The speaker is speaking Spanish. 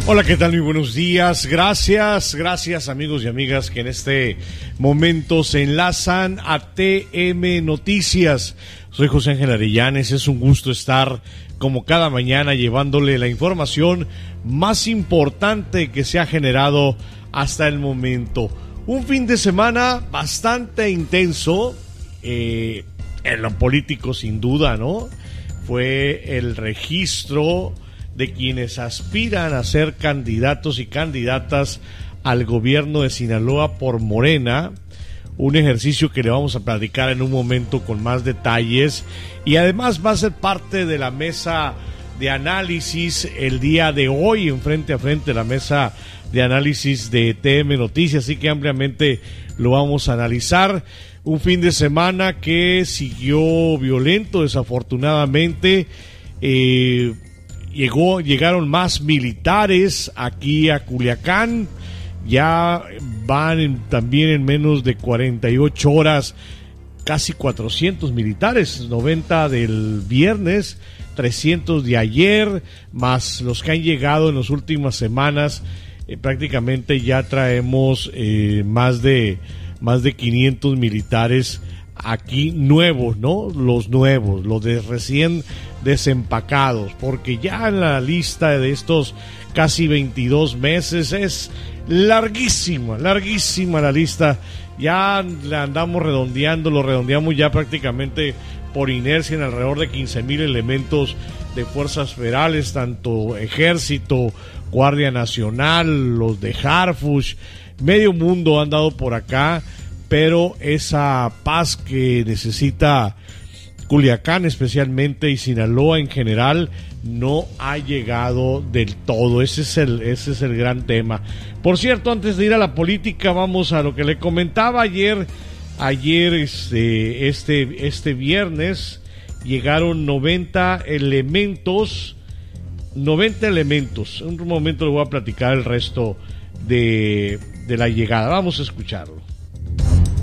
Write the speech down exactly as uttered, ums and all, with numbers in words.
Hola, ¿qué tal? Muy buenos días. Gracias, gracias amigos y amigas que en este momento se enlazan a T M Noticias. Soy José Ángel Arellanes, es un gusto estar como cada mañana llevándole la información más importante que se ha generado hasta el momento. Un fin de semana bastante intenso, eh, en lo político sin duda, ¿no? Fue el registro de quienes aspiran a ser candidatos y candidatas al gobierno de Sinaloa por Morena, un ejercicio que le vamos a platicar en un momento con más detalles, y además va a ser parte de la mesa de análisis el día de hoy en Frente a Frente, la mesa de análisis de T M Noticias, así que ampliamente lo vamos a analizar. Un fin de semana que siguió violento, desafortunadamente. eh, Llegó, llegaron más militares aquí a Culiacán, ya van en, también en menos de cuarenta y ocho horas, casi cuatrocientos militares, noventa del viernes, trescientos de ayer, más los que han llegado en las últimas semanas, eh, prácticamente ya traemos eh, más de, más de quinientos militares aquí nuevos, ¿no? Los nuevos, los de recién desempacados, porque ya en la lista de estos casi veintidós meses es larguísima, larguísima la lista. Ya la andamos redondeando, lo redondeamos ya prácticamente por inercia en alrededor de quince mil elementos de fuerzas federales, tanto ejército, Guardia Nacional, los de Harfush, medio mundo han dado por acá. Pero esa paz que necesita Culiacán especialmente y Sinaloa en general no ha llegado del todo. Ese es el, ese es el gran tema. Por cierto, antes de ir a la política, vamos a lo que le comentaba ayer. Ayer, este, este, este viernes, llegaron noventa elementos. noventa elementos. En un momento le voy a platicar el resto de, de la llegada. Vamos a escucharlo.